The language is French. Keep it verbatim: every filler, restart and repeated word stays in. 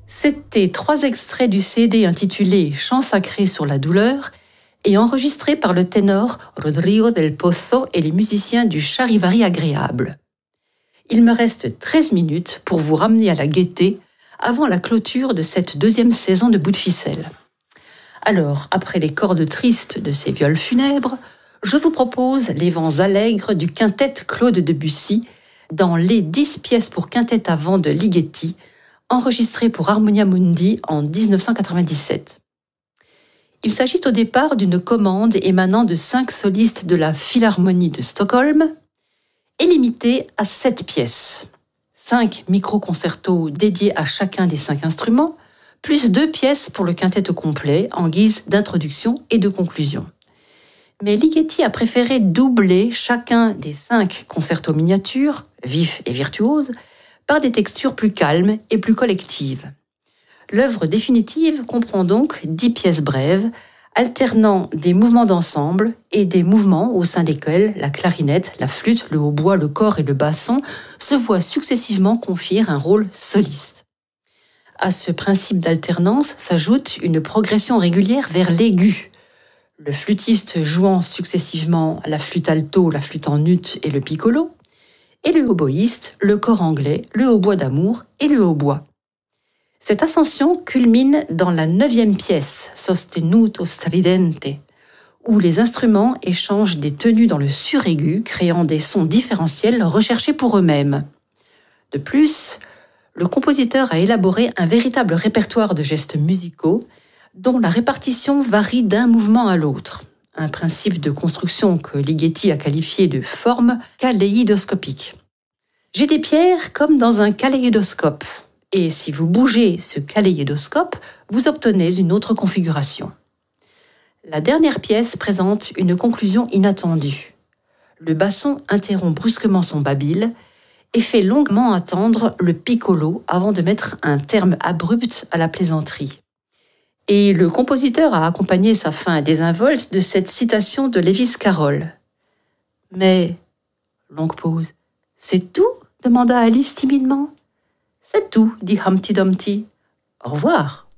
C'étaient trois extraits du C D intitulé « Chant sacré sur la douleur » et enregistrés par le ténor Rodrigo del Pozo et les musiciens du Charivari agréable. Il me reste treize minutes pour vous ramener à la gaieté avant la clôture de cette deuxième saison de Bout de ficelle. Alors, après les cordes tristes de ces viols funèbres, je vous propose les vents allègres du quintet Claude Debussy dans les dix pièces pour quintet à vent de Ligeti, enregistré pour Harmonia Mundi en dix-neuf cent quatre-vingt-dix-sept. Il s'agit au départ d'une commande émanant de cinq solistes de la Philharmonie de Stockholm et limitée à sept pièces. Cinq micro-concertos dédiés à chacun des cinq instruments, plus deux pièces pour le quintet au complet en guise d'introduction et de conclusion. Mais Ligeti a préféré doubler chacun des cinq concertos miniatures, vifs et virtuoses, par des textures plus calmes et plus collectives. L'œuvre définitive comprend donc dix pièces brèves, alternant des mouvements d'ensemble et des mouvements au sein desquels la clarinette, la flûte, le hautbois, le cor et le basson se voient successivement confier un rôle soliste. À ce principe d'alternance s'ajoute une progression régulière vers l'aigu, le flûtiste jouant successivement la flûte alto, la flûte en ut et le piccolo, et le hautboïste, le cor anglais, le hautbois d'amour et le hautbois. Cette ascension culmine dans la neuvième pièce, Sostenuto stridente, où les instruments échangent des tenues dans le suraigu, créant des sons différentiels recherchés pour eux-mêmes. De plus, le compositeur a élaboré un véritable répertoire de gestes musicaux dont la répartition varie d'un mouvement à l'autre. Un principe de construction que Ligeti a qualifié de forme kaléidoscopique. J'ai des pierres comme dans un kaléidoscope, et si vous bougez ce kaléidoscope, vous obtenez une autre configuration. La dernière pièce présente une conclusion inattendue. Le basson interrompt brusquement son babil et fait longuement attendre le piccolo avant de mettre un terme abrupt à la plaisanterie. Et le compositeur a accompagné sa fin désinvolte de cette citation de Lewis Carroll. « Mais, longue pause, c'est tout ?» demanda Alice timidement. « C'est tout, dit Humpty Dumpty. Au revoir. »